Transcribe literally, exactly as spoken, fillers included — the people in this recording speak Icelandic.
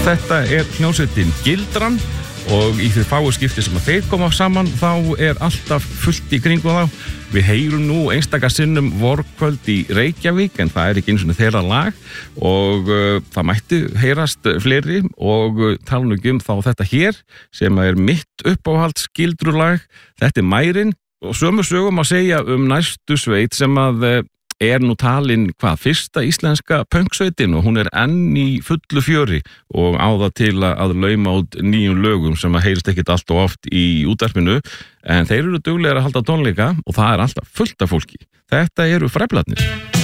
Þetta er hljómsveitin Gildran og í því fáu skipti sem að þeir koma saman þá er alltaf fullt í kringum þá. Við heyrum nú einstaka sinnum vorkvöld í Reykjavík en það er ekki eins og þeirra lag og uh, það mætti heyrast fleiri og uh, tala nú ekki um þá þetta hér sem er mitt uppáhalds Gildrulag. Þetta er Mærin og sömu sögum að segja um næstu sveit sem að uh, er nú talin hvað fyrsta íslenska punksveitin og hún er enn í fullu fjöri og á það til að lauma út nýjum lögum sem að heyrist ekkit allt og oft í útvarpinu en þeir eru duglegir að halda tónleika og það er alltaf fullt af fólki. Þetta eru Fræblarnir.